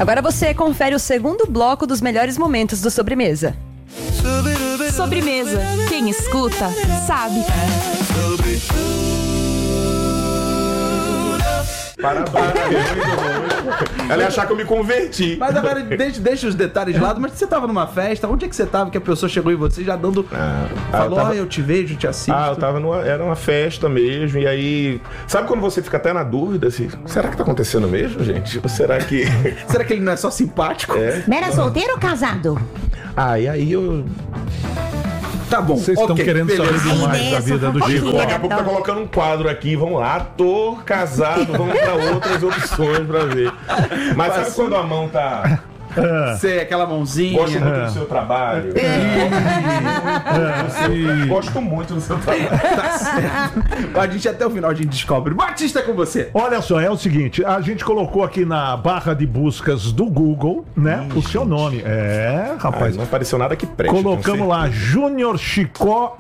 Agora você confere o segundo bloco dos melhores momentos do Sobremesa. Sobremesa. Quem escuta, sabe. Parabéns. Ela ia achar que eu me converti. Mas agora, deixa os detalhes de lado, mas você tava numa festa, onde é que você tava que a pessoa chegou em você já dando... falou, eu te vejo, te assisto. Eu tava era uma festa mesmo, e aí... Sabe quando você fica até na dúvida, assim, será que tá acontecendo mesmo, gente? Ou será que... Será que ele não é só simpático? Era solteiro ou casado? E aí eu... Tá bom. Vocês estão querendo saber demais da vida do Chico. Daqui a pouco tá colocando um quadro aqui, vamos lá, ator, casado, vamos pra outras opções pra ver. Mas sabe quando a mão tá... Você, aquela mãozinha. Gosto muito do seu trabalho. Gosto muito do seu trabalho. Tá certo. A gente até o final a gente descobre. Batista, é com você. Olha só, é o seguinte, a gente colocou aqui na barra de buscas do Google, né, o seu nome. Rapaz. Não apareceu nada que preste. Colocamos lá, Júnior Chicó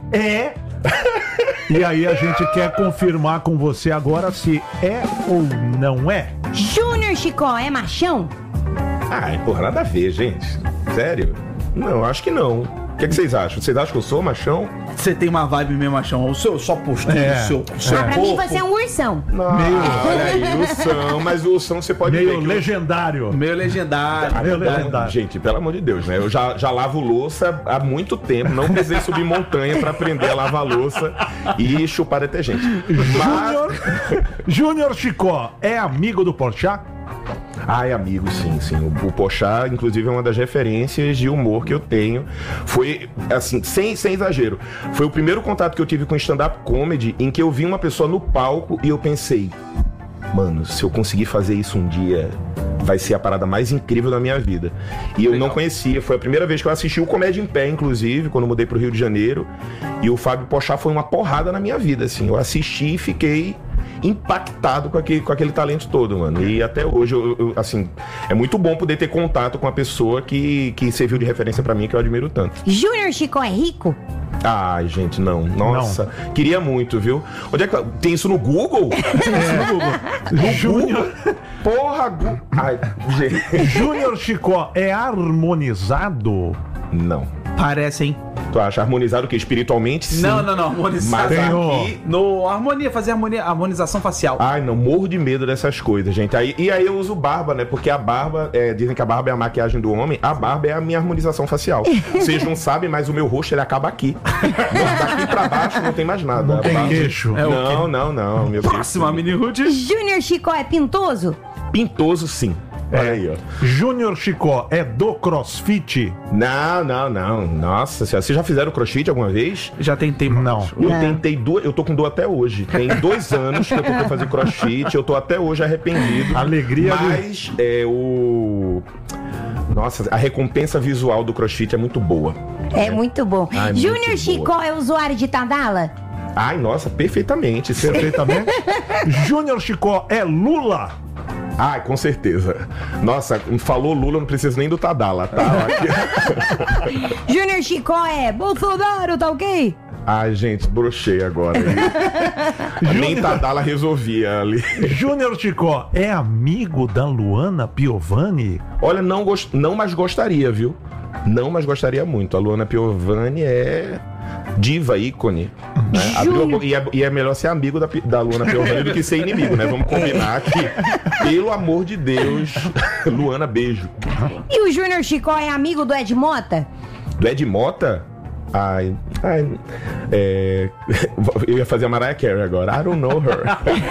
E aí a gente quer confirmar com você agora se é ou não é. Júnior Chicó é machão? Porra, nada a ver, gente. Sério? Não, acho que não. O que vocês acham? Vocês acham que eu sou machão? Você tem uma vibe meio machão. O seu só postura, o seu pra mim você é um ursão. Olha aí, ursão. Mas o ursão você pode meio ver. Legendário. Meio legendário. Meio legendário. Gente, pelo amor de Deus, né? Eu já lavo louça há muito tempo. Não precisei subir montanha pra aprender a lavar louça e chupar detergente. Júnior Chicó é amigo do Porchat? Amigo, sim. O Porchat, inclusive, é uma das referências de humor que eu tenho. Foi, assim, sem exagero, foi o primeiro contato que eu tive com stand-up comedy em que eu vi uma pessoa no palco e eu pensei, mano, se eu conseguir fazer isso um dia, vai ser a parada mais incrível da minha vida. E eu não conhecia, foi a primeira vez que eu assisti o Comédia em Pé, inclusive, quando eu mudei pro Rio de Janeiro. E o Fábio Porchat foi uma porrada na minha vida, assim. Eu assisti e fiquei impactado com aquele talento todo, mano. E até hoje, assim, é muito bom poder ter contato com uma pessoa que serviu de referência pra mim, que eu admiro tanto. Júnior Chicó é rico? Gente, não. Nossa, queria muito, viu? Onde é que... Tem isso no Google? Júnior... Porra, gente. Júnior Chicó é Não. Parece, hein? Tu acha harmonizado o quê? Espiritualmente, sim. Não, harmonizado. Mas aqui... No harmonia, fazer harmonização facial. Não, morro de medo dessas coisas, gente. E aí eu uso barba, né? Porque a barba, dizem que a barba é a maquiagem do homem, a barba é a minha harmonização facial. Vocês não sabem, mas o meu rosto, ele acaba aqui. Daqui pra baixo não tem mais nada. Não tem queixo. Não, meu Próxima, Mini Ruth. Júnior Chicó é pintoso? Pintoso, sim. Olha aí, ó. Júnior Chicó é do CrossFit? Não. Nossa senhora. Vocês já fizeram crossfit alguma vez? Já tentei, não. Eu tentei eu tô com dor até hoje. Tem 2 anos que eu tentei fazer crossfit, eu tô até hoje arrependido. Alegria. Mas Nossa, a recompensa visual do crossfit é muito boa. É muito bom. Júnior Chicó é usuário de Tadala? Nossa, perfeitamente. Perfeitamente. Júnior Chicó é Lula? Com certeza. Nossa, falou Lula, não precisa nem do Tadala, tá? Júnior Chicó é Bolsonaro, tá ok? Gente, brochei agora. Nem Tadala resolvia ali. Júnior Chicó é amigo da Luana Piovani? Olha, não mais gostaria, viu? Não, mas gostaria muito. A Luana Piovani é diva, ícone, né? E é melhor ser amigo da Luana Piovani do que ser inimigo, né? Vamos combinar que, pelo amor de Deus, Luana, beijo. E o Júnior Chicó é amigo do Ed Mota? Do Ed Mota? Eu ia fazer a Mariah Carey agora. I don't know her.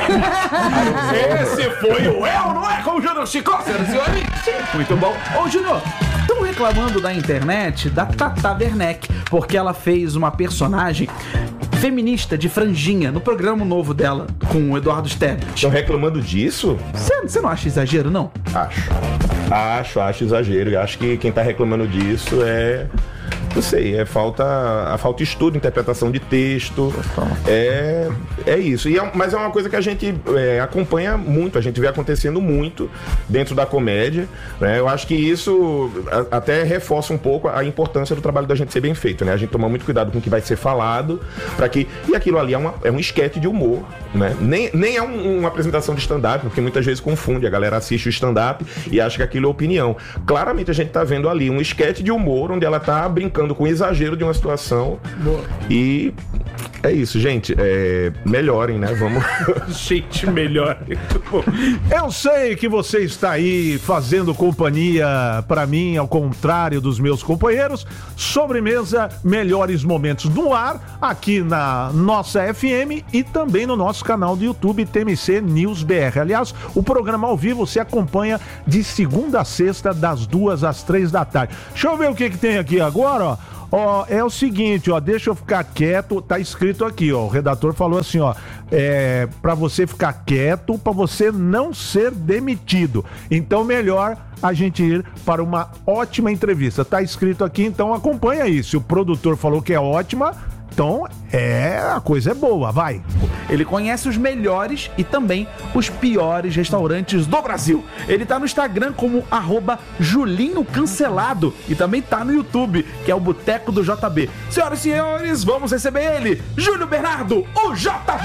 Esse foi o Não É com o Júnior Chicó, senhoras e senhores. Muito bom. Ô, Júnior, estão reclamando da internet da Tata Werneck, porque ela fez uma personagem feminista de franjinha no programa novo dela com o Eduardo Sterblit. Estão reclamando disso? Você não acha exagero, não? Acho exagero. E acho que quem tá reclamando disso não sei, a falta de estudo, interpretação de texto. É isso. Mas é uma coisa que a gente acompanha muito, a gente vê acontecendo muito dentro da comédia, né? Eu acho que isso até reforça um pouco a importância do trabalho da gente ser bem feito, né? A gente toma muito cuidado com o que vai ser falado, e aquilo ali é um esquete de humor, né? Nem é uma apresentação de stand-up, porque muitas vezes confunde, a galera assiste o stand-up e acha que aquilo é opinião. Claramente a gente tá vendo ali um esquete de humor, onde ela tá brincando com o exagero de uma situação. Boa. E é isso, gente. Melhorem, né? Vamos. Gente, melhorem. Eu sei que você está aí fazendo companhia pra mim, ao contrário dos meus companheiros. Sobremesa, melhores momentos no ar, aqui na nossa FM e também no nosso canal do YouTube, TMC News BR. Aliás, o programa ao vivo você acompanha de segunda a sexta, das 2 às 3 da tarde. Deixa eu ver o que tem aqui agora, ó. É o seguinte, ó, deixa eu ficar quieto, tá escrito aqui, ó, o redator falou assim, ó, pra você ficar quieto, pra você não ser demitido. Então, melhor a gente ir para uma ótima entrevista. Tá escrito aqui, então acompanha isso. Se o produtor falou que é ótima, então a coisa é boa, vai. Ele conhece os melhores e também os piores restaurantes do Brasil. Ele tá no Instagram como @JulinhoCancelado e também tá no YouTube, que é o Boteco do JB. Senhoras e senhores, vamos receber ele, Júlio Bernardo, o JB!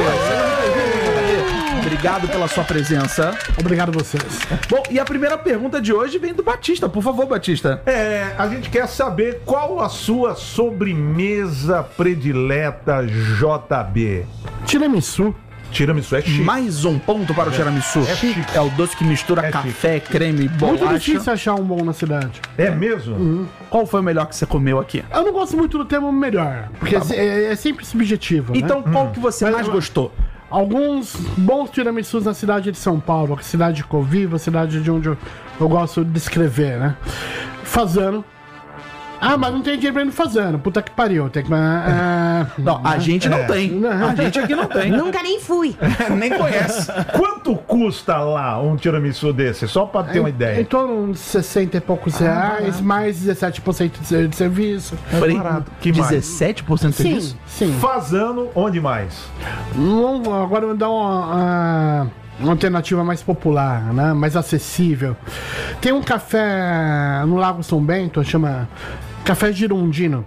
Obrigado pela sua presença. Obrigado a vocês. Bom, e a primeira pergunta de hoje vem do Batista. Por favor, Batista. A gente quer saber qual a sua sobremesa predileta, JB. Tiramisu. Tiramisu é chique. Mais um ponto para o tiramisu. É o doce que mistura café, creme, bolacha. Muito difícil achar um bom na cidade. É mesmo? Uhum. Qual foi o melhor que você comeu aqui? Eu não gosto muito do termo melhor, porque é sempre subjetivo, então, né? qual que você mais gostou? Alguns bons tiramisus na cidade de São Paulo, a cidade de Coviva, a cidade de onde eu gosto de descrever, né? Fazano. Mas não tem dinheiro pra ir no Fazano. Puta que pariu. Tem que... não, a gente não tem. A gente aqui não tem. Nunca nem fui. Nem conhece. Quanto custa lá um tiramisu desse? Só pra ter uma ideia. Em torno de 60 e poucos reais, mais 17% de serviço. Barato. Que 17% de serviço? Sim. Fazano, onde mais? Agora vou dar uma alternativa mais popular, né? Mais acessível. Tem um café no Lago São Bento, chama Café Girondino.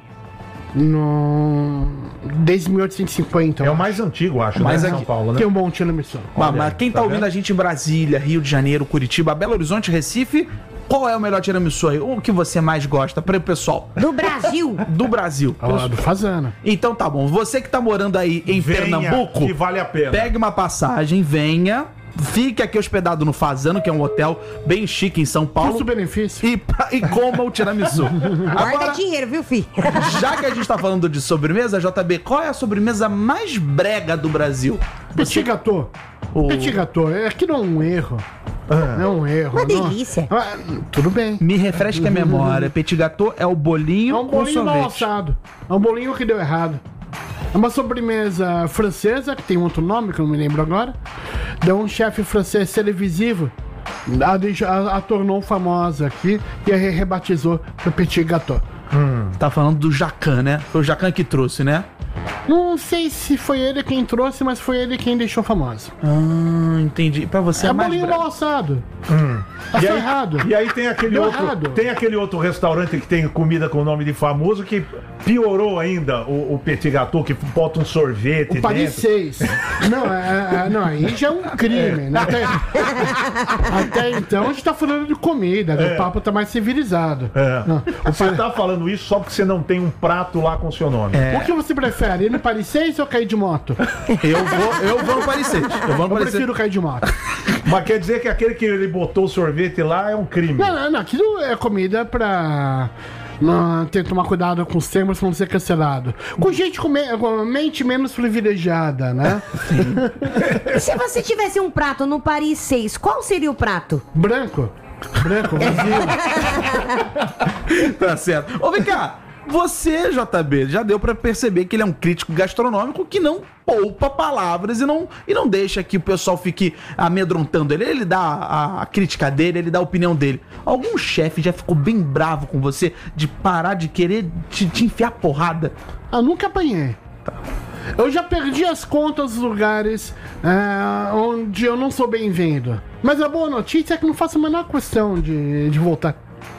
Desde 1850. É o mais antigo, acho, mais São Paulo, né? Tem um bom tiramisu. Mas quem tá ouvindo a gente em Brasília, Rio de Janeiro, Curitiba, Belo Horizonte, Recife, qual é o melhor tiramisu aí? O que você mais gosta para o pessoal? Do Brasil. Do Brasil. Do Fazano. Então tá bom. Você que tá morando aí em Pernambuco, que vale a pena. Pegue uma passagem, venha. Fique aqui hospedado no Fazano, que é um hotel bem chique em São Paulo. Custo-benefício. E coma o tiramisu. Guarda dinheiro, viu, filho? Já que a gente tá falando de sobremesa, JB, qual é a sobremesa mais brega do Brasil? Petit gâteau. Petit gâteau. Aqui não é um erro. É um erro. Uma delícia. Tudo bem. Me refresca a memória. Petit gâteau é o bolinho com sorvete. É um bolinho mal assado. É um bolinho que deu errado. É uma sobremesa francesa, que tem outro nome, que eu não me lembro agora. De um chefe francês televisivo. A tornou famosa aqui e a rebatizou pro Petit Gâteau. Tá falando do Jacan, né? Foi o Jacan que trouxe, né? Não sei se foi ele quem trouxe, mas foi ele quem deixou famosa. Entendi. Pra você é mais bolinho mal assado. Tá errado. E aí tem aquele outro restaurante que tem comida com o nome de famoso que piorou ainda o Petit Gâteau, que bota um sorvete o Paris 6. Não, aí já é um crime, né? Até então a gente tá falando de comida, o papo tá mais civilizado. Você tá falando isso só porque você não tem um prato lá com o seu nome. O que você prefere? Ir no Paris 6 ou cair de moto? Eu vou no Paris 6. Eu prefiro cair de moto. Mas quer dizer que aquele que ele botou o sorvete lá é um crime? Não, aquilo é comida pra... ter que tomar cuidado com os termos pra não ser cancelado. Com gente com mente menos privilegiada, né? E se você tivesse um prato no Paris 6, qual seria o prato? Branco, vazio. Tá certo. Ô, vem cá. Você, JB, já deu pra perceber que ele é um crítico gastronômico que não poupa palavras e não deixa que o pessoal fique amedrontando ele. Ele dá a crítica dele, ele dá a opinião dele. Algum chefe já ficou bem bravo com você de parar de querer te enfiar porrada? Nunca apanhei. Eu já perdi as contas dos lugares onde eu não sou bem-vindo. Mas a boa notícia é que não faço a menor questão de voltar.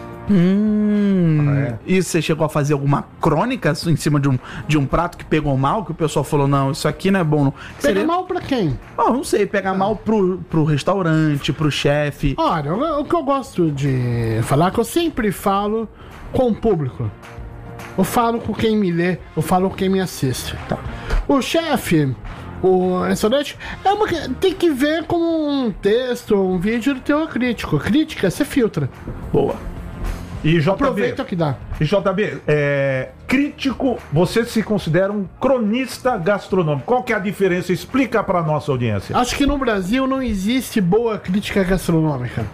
E você chegou a fazer alguma crônica em cima de um prato que pegou mal, que o pessoal falou, não, isso aqui não é bom. Não. Pega mal pra quem? Não sei, pegar mal pro restaurante, pro chefe. Olha, o que eu gosto de falar é que eu sempre falo com o público. Eu falo com quem me lê, eu falo com quem me assiste. Tá. O chefe, o restaurante, tem que ver como um texto, um vídeo de teor crítico. Crítica, você filtra. Boa. E JB, aproveita que dá. E JB, crítico, você se considera um cronista gastronômico. Qual que é a diferença? Explica pra nossa audiência. Acho que no Brasil não existe boa crítica gastronômica.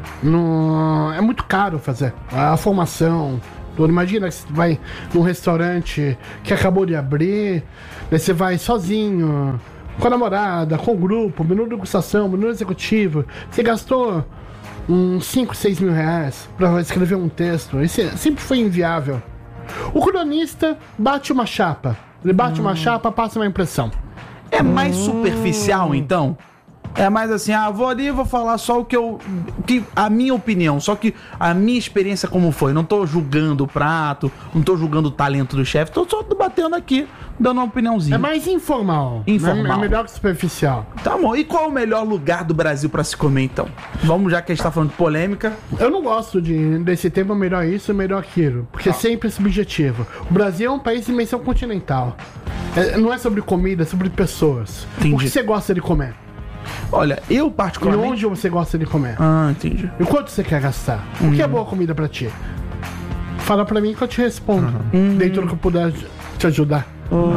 É muito caro fazer. A formação... Imagina que você vai num restaurante que acabou de abrir, daí você vai sozinho, com a namorada, com o grupo, menu de degustação, menu executivo. Você gastou uns 5, 6 mil reais pra escrever um texto. Isso sempre foi inviável. O cronista bate uma chapa. Ele bate uma chapa, passa uma impressão. É mais superficial, então? É mais assim, vou ali e vou falar só a minha opinião, só que a minha experiência como foi. Não tô julgando o prato, não tô julgando o talento do chefe, tô só batendo aqui, dando uma opiniãozinha. É mais informal. É melhor que superficial. Tá bom, e qual é o melhor lugar do Brasil pra se comer, então? Vamos, já que a gente tá falando de polêmica. Eu não gosto desse tema, melhor isso, melhor aquilo, porque é sempre subjetivo. O Brasil é um país de dimensão continental. Não é sobre comida, é sobre pessoas. Entendi. O que você gosta de comer? Olha, eu particularmente... E onde você gosta de comer? Entendi. E quanto você quer gastar? O que é boa comida pra ti? Fala pra mim que eu te respondo. Dentro do que eu puder te ajudar.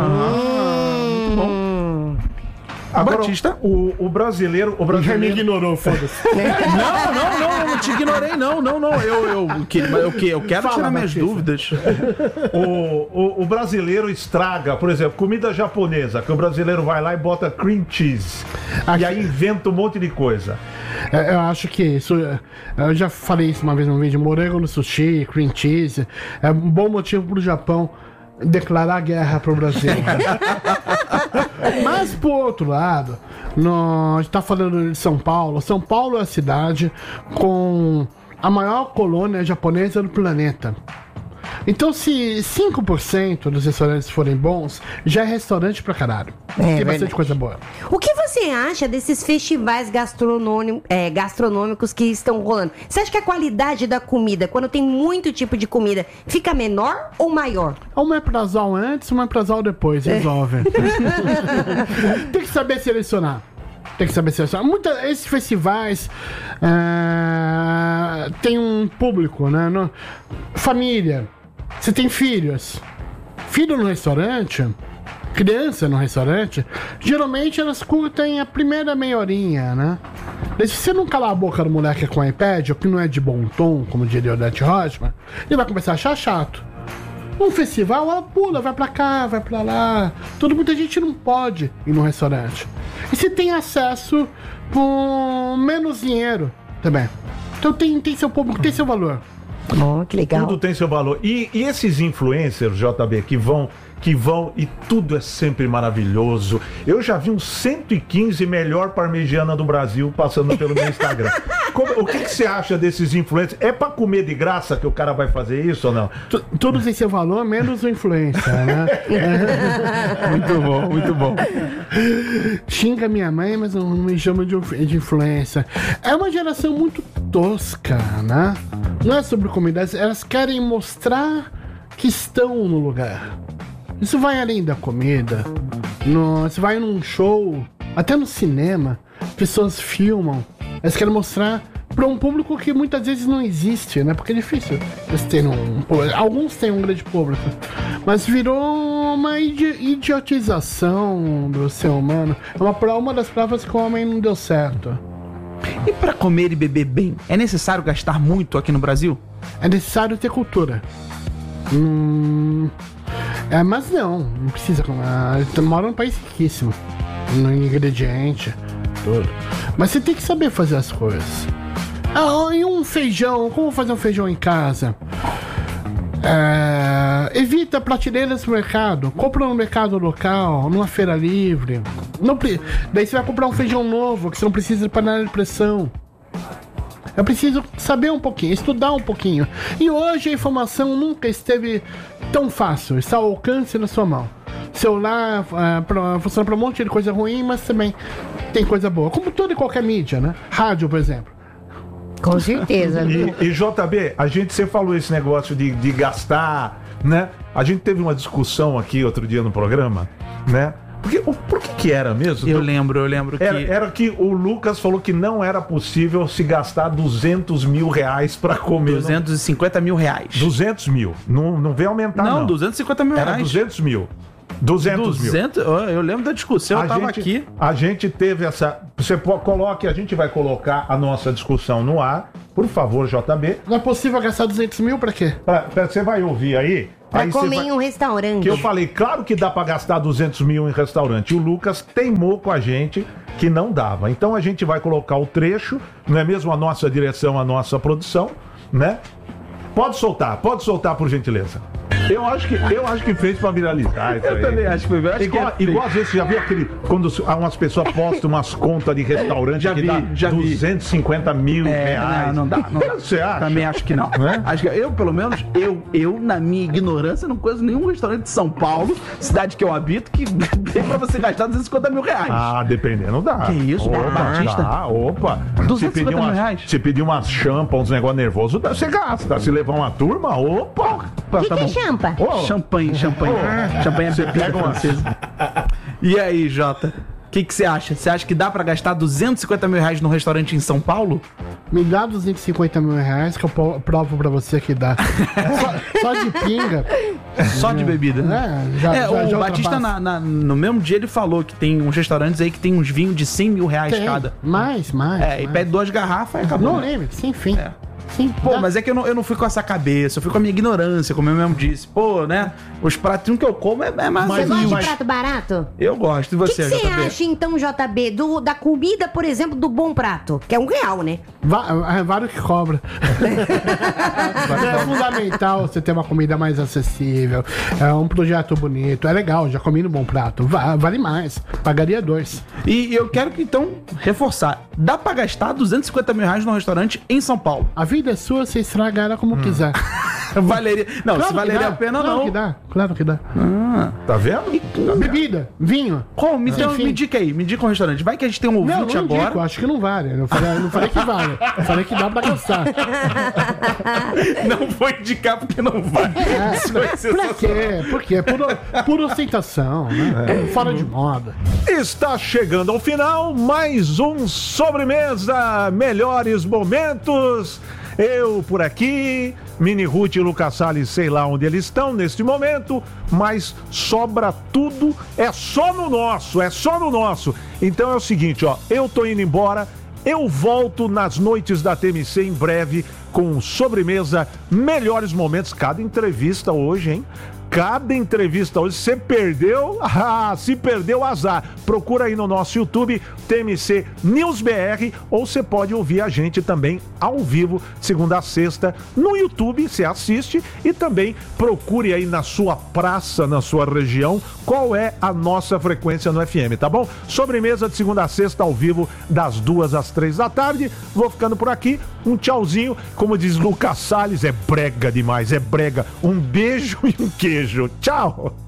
Muito bom. Agora, Batista. O brasileiro... Já me ignorou, foda-se. Não, não te ignorei, não. Eu quero tirar minhas dúvidas. O brasileiro estraga, por exemplo, comida japonesa, que o brasileiro vai lá e bota cream cheese. E aí inventa um monte de coisa. Eu acho que isso... Eu já falei isso uma vez no vídeo. Morango no sushi, cream cheese. É um bom motivo pro Japão declarar guerra pro Brasil. Mas, por outro lado, a gente tá falando de São Paulo. São Paulo é a cidade com a maior colônia japonesa do planeta. Então, se 5% dos restaurantes forem bons, já é restaurante pra caralho. Tem bastante coisa boa. O que você acha desses festivais gastronômicos que estão rolando? Você acha que a qualidade da comida, quando tem muito tipo de comida, fica menor ou maior? Uma omeprazol antes, uma omeprazol depois, resolve. Tem que saber selecionar. Esses festivais tem um público, né? Família. Você tem filhos. Filho no restaurante, criança no restaurante, geralmente elas curtem a primeira meia horinha, né? Mas se você não calar a boca do moleque com o iPad, o que não é de bom tom, como diria o Odete Roitman, ele vai começar a achar chato. Num festival, ela pula, vai pra cá, vai pra lá. Muita gente não pode ir no restaurante. E se tem acesso por menos dinheiro também. Então tem seu público, tem seu valor. Oh, que legal. Tudo tem seu valor. E esses influencers, JB, que vão e tudo é sempre maravilhoso. Eu já vi uns 115 melhor parmegiana do Brasil passando pelo meu Instagram. O que você acha desses influencers? É pra comer de graça que o cara vai fazer isso ou não? Tudo tem seu valor, menos o influencer, né? Muito bom, muito bom. Xinga minha mãe, mas não me chama de influencer. É uma geração muito tosca, né? Não é sobre comida, elas querem mostrar que estão no lugar. Isso vai além da comida. Você vai num show, até no cinema, as pessoas filmam. Elas querem mostrar para um público que muitas vezes não existe, né? Porque é difícil eles terem alguns têm um grande público. Mas virou uma idiotização do ser humano. É uma das provas que o homem não deu certo. E para comer e beber bem, é necessário gastar muito aqui no Brasil? É necessário ter cultura. Mas não precisa. Mora num país riquíssimo. No ingrediente, tudo. Mas você tem que saber fazer as coisas. E um feijão, como fazer um feijão em casa? Evita prateleiras no mercado. Compra no mercado local, numa feira livre. Daí você vai comprar um feijão novo, que você não precisa de panela de pressão. É preciso saber um pouquinho, estudar um pouquinho. E hoje a informação nunca esteve tão fácil. Está ao alcance na sua mão. Celular funciona para um monte de coisa ruim, mas também tem coisa boa. Como toda e qualquer mídia, né? Rádio, por exemplo. Com certeza. E JB, você falou esse negócio de gastar, né? A gente teve uma discussão aqui outro dia no programa, né? Por que era mesmo? Eu lembro que... Era que o Lucas falou que não era possível se gastar 200 mil reais pra comer. 250 mil reais. 200 mil. Não vem aumentar, não. 250 mil reais. Era 200 mil. 200 mil. Eu lembro da discussão, eu tava aqui. A gente teve essa... a gente vai colocar a nossa discussão no ar. Por favor, JB. Não é possível gastar 200 mil pra quê? Você vai ouvir aí. Pra comer em um restaurante. Que eu falei, claro que dá pra gastar 200 mil em restaurante. O Lucas teimou com a gente que não dava. Então a gente vai colocar o trecho, não é mesmo? A nossa direção, a nossa produção, né? Pode soltar por gentileza. Eu acho que fez pra viralizar. Eu também acho que foi. Igual às vezes, você já viu quando umas pessoas postam umas contas de restaurante já vi. 250 mil reais. Não dá. Você acha? Também acho que não. Acho que eu, pelo menos, na minha ignorância, não conheço nenhum restaurante de São Paulo, cidade que eu habito, que tem pra você gastar 250 mil reais. Dependendo, dá. Que isso, Batista? Opa. 250 mil reais? Se pedir umas champa, uns negócios nervosos, você gasta. Se levar uma turma, opa. Que é champa? Champanhe é bebida francesa. E aí, Jota? O que você acha? Você acha que dá pra gastar 250 mil reais num restaurante em São Paulo? Me dá 250 mil reais que eu provo pra você que dá. Só de pinga. Só de bebida? O Batista, no mesmo dia, ele falou que tem uns restaurantes aí que tem uns vinhos de 100 mil reais cada. Mais. E pede 2 garrafas e acabou. Não lembro, sem fim. Sim. Pô, mas é que eu não fui com essa cabeça, eu fui com a minha ignorância, como eu mesmo disse. Pô, né? Os pratinhos que eu como é mais... Você gosta de prato barato? Eu gosto. E você, JB? O que você acha, então, JB, da comida, por exemplo, do bom prato? Que é R$1, né? Vários que cobra. É fundamental você ter uma comida mais acessível. É um projeto bonito. É legal, já comi no bom prato. Vale mais. Pagaria 2. E eu quero que, então, reforçar. Dá pra gastar 250 mil reais num restaurante em São Paulo. A vida é sua, você estraga ela como quiser. Valeria... Não, claro, se valeria a pena, claro não. Claro que dá. Tá vendo? Bebida, vinho. Como? Então me indica aí, me indica um restaurante. Vai que a gente tem um ouvinte não agora. Indico, acho que não vale. Eu não falei que vale. Eu falei que dá pra gastar. Não vou indicar porque não vale. Pra quê? Por quê? Por ostentação, né? Fora de moda. Está chegando ao final mais um Sobremesa Melhores Momentos. Eu por aqui, Mini Ruth e Lucas Salles, sei lá onde eles estão neste momento, mas sobra tudo, é só no nosso. Então é o seguinte, eu tô indo embora, eu volto nas noites da TMC em breve com Sobremesa Melhores Momentos, cada entrevista hoje, hein? Cada entrevista hoje, você perdeu, se perdeu, azar. Procura aí no nosso YouTube, TMC News BR, ou você pode ouvir a gente também ao vivo, segunda a sexta, no YouTube, você assiste, e também procure aí na sua praça, na sua região, qual é a nossa frequência no FM, tá bom? Sobremesa de segunda a sexta, ao vivo, das 2 às 3 da tarde. Vou ficando por aqui, um tchauzinho, como diz Lucas Salles, é brega demais, é brega. Um beijo e um queijo. Tchau!